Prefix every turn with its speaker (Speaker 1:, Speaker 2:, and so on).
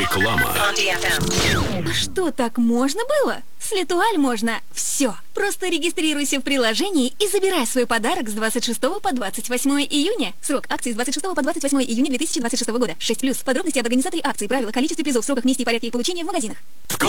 Speaker 1: Реклама.
Speaker 2: Что, так можно было? С Летуаль можно все. Просто регистрируйся в приложении и забирай свой подарок с 26 по 28 июня. Срок акции с 26 по 28 июня 2026 года. 6+. Подробности об организаторе акции, правила, количестве призов, сроках, месте и порядке их получения в магазинах.